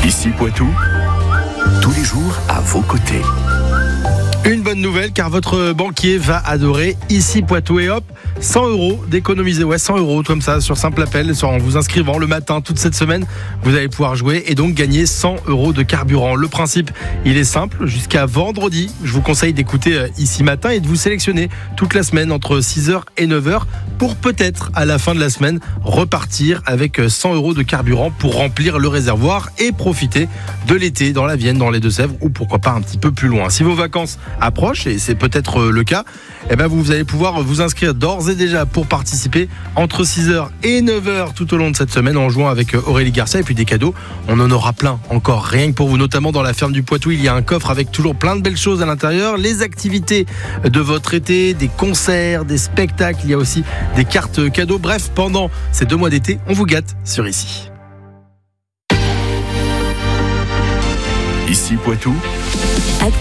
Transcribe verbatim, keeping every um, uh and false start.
Ici Poitou, tous les jours à vos côtés. Une bonne nouvelle car votre banquier va adorer Ici Poitou et hop, cent euros d'économiser. Ouais, cent euros comme ça sur simple appel, en vous inscrivant le matin toute cette semaine. Vous allez pouvoir jouer et donc gagner cent euros de carburant. Le principe, il est simple. Jusqu'à vendredi, je vous conseille d'écouter Ici Matin et de vous sélectionner toute la semaine entre six heures et neuf heures pour peut-être à la fin de la semaine repartir avec cent euros de carburant pour remplir le réservoir et profiter de l'été dans la Vienne, dans les Deux-Sèvres ou pourquoi pas un petit peu plus loin. Si vos vacances approchent, et c'est peut-être le cas, eh ben vous allez pouvoir vous inscrire d'ores et déjà pour participer entre six heures et neuf heures tout au long de cette semaine en jouant avec Aurélie Garcia. Et puis des cadeaux, on en aura plein encore rien que pour vous, notamment dans la ferme du Poitou. Il y a un coffre avec toujours plein de belles choses à l'intérieur, les activités de votre été, des concerts, des spectacles, il y a aussi des cartes cadeaux. Bref, pendant ces deux mois d'été, on vous gâte sur Ici. Ici Poitou.